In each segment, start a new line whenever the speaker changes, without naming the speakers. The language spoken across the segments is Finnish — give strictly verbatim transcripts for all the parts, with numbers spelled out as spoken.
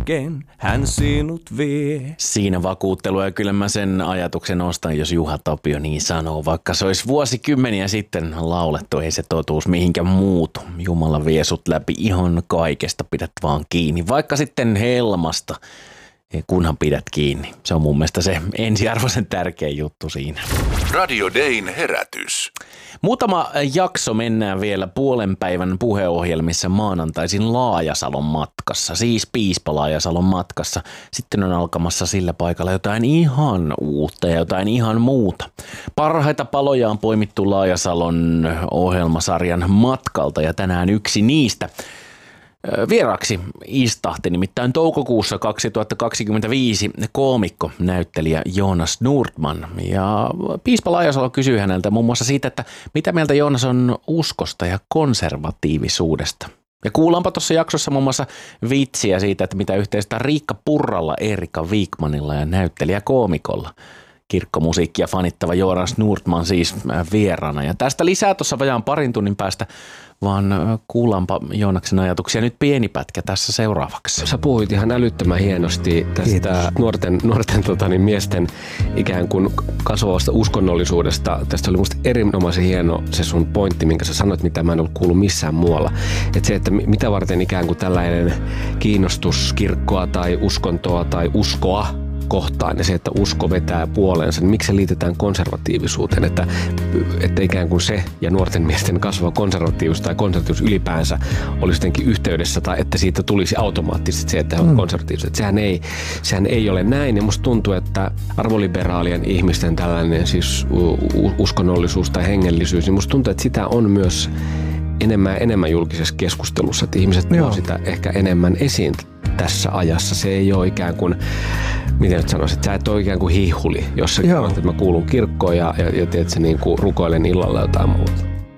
ken hän sinut vie.
Siinä vakuuttelua ja kyllä mä sen ajatuksen ostan, jos Juha Tapio niin sanoo. Vaikka se olisi vuosikymmeniä sitten laulettu, ei se totuus mihinkä muutu. Jumala vie sut läpi ihan kaikesta, pidät vaan kiinni. Vaikka sitten helmasta, kunhan pidät kiinni. Se on mun mielestä se ensiarvoisen tärkeä juttu siinä.
Radio Dayn herätys.
Muutama jakso mennään vielä puolen päivän puheohjelmissa maanantaisin Laajasalon matkassa, siis Piispa Laajasalon matkassa. Sitten on alkamassa sillä paikalla jotain ihan uutta ja jotain ihan muuta. Parhaita paloja on poimittu Laajasalon ohjelmasarjan matkalta ja tänään yksi niistä. Vieraksi istahti nimittäin toukokuussa kaksituhattakaksikymmentäviisi koomikko, näyttelijä Joonas Nordman. Ja Piispa Laajasalo kysyi häneltä muun muassa siitä, että mitä mieltä Joonas on uskosta ja konservatiivisuudesta. Ja kuullaanpa tuossa jaksossa muun muassa vitsiä siitä, että mitä yhteistä Riikka Purralla, Erika Wikmanilla ja näyttelijä koomikolla. Kirkkomusiikkia fanittava Joonas Nordman siis vieraana. Ja tästä lisää tuossa vajaan parin tunnin päästä, vaan kuullaanpa Joonaksen ajatuksia nyt pieni pätkä tässä seuraavaksi.
Sä puhuit ihan älyttömän hienosti tästä Kiitos. nuorten, nuorten tota, niin, miesten ikään kuin kasvavasta uskonnollisuudesta. Tästä oli musta erinomaisen hieno se sun pointti, minkä sä sanoit, mitä mä en ollut kuullut missään muualla. Että se, että mitä varten ikään kuin tällainen kiinnostus kirkkoa tai uskontoa tai uskoa kohtaan ja se, että usko vetää puoleensa, niin miksi se liitetään konservatiivisuuteen, että, että ikään kuin se ja nuorten miesten kasvava konservatiivisuus tai konservatiivisuus ylipäänsä olisi jotenkin yhteydessä tai että siitä tulisi automaattisesti se, että he ovat mm. konservatiiviset. Sehän ei, sehän ei ole näin ja musta tuntuu, että arvoliberaalien ihmisten tällainen siis uskonnollisuus tai hengellisyys, niin musta tuntuu, että sitä on myös enemmän enemmän julkisessa keskustelussa, että ihmiset tuovat sitä ehkä enemmän esiin tässä ajassa. Se ei ole ikään kuin, miten nyt sanoisin, että sä et ole ikään kuin hihuli, jos sä sanot, että mä kuulun kirkkoon ja, ja, ja teet, niin kuin rukoilen illalla jotain muuta.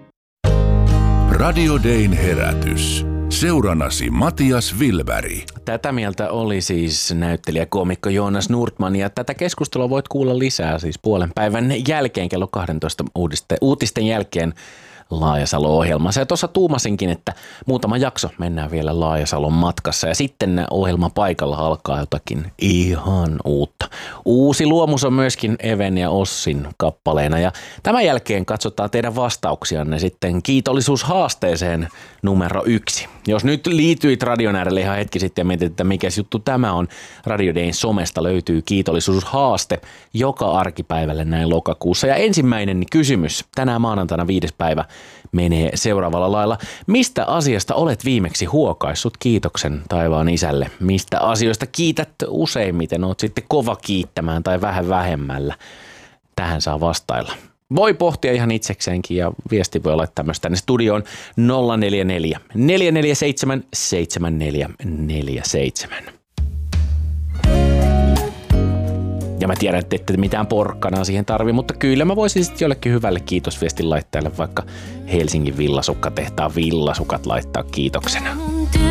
Radio Dayn herätys. Seurannasi Matias Wilberg.
Tätä mieltä oli siis näyttelijä koomikko Joonas Nordman ja tätä keskustelua voit kuulla lisää siis puolen päivän jälkeen kello kaksitoista uutisten, uutisten jälkeen Laajasalo-ohjelmassa. Ja tuossa tuumasinkin, että muutama jakso mennään vielä Laajasalon matkassa ja sitten ohjelman paikalla alkaa jotakin ihan uutta. Uusi luomus on myöskin Even ja Ossin kappaleena ja tämän jälkeen katsotaan teidän vastauksianne sitten kiitollisuushaasteeseen numero yksi. Jos nyt liityit radion äärelle ihan hetki sitten ja mietit, että mikä juttu tämä on, Radio Dayn somesta löytyy kiitollisuushaaste joka arkipäivälle näin lokakuussa. Ja ensimmäinen kysymys tänään maanantaina viides päivä menee seuraavalla lailla. Mistä asiasta olet viimeksi huokaissut kiitoksen taivaan isälle? Mistä asioista kiität useimmiten? Oot sitten kova kiittämään tai vähän vähemmällä? Tähän saa vastailla. Voi pohtia ihan itsekseenkin ja viesti voi laittaa myös tänne studioon nolla neljä neljä, neljä neljä seitsemän, seitsemän neljä neljä seitsemän. Ja mä tiedän, että ette mitään porkkanaa siihen tarvi, mutta kyllä mä voisin sitten jollekin hyvälle kiitosviestin laittajalle vaikka Helsingin Villasukkatehtaan villasukat laittaa kiitoksena.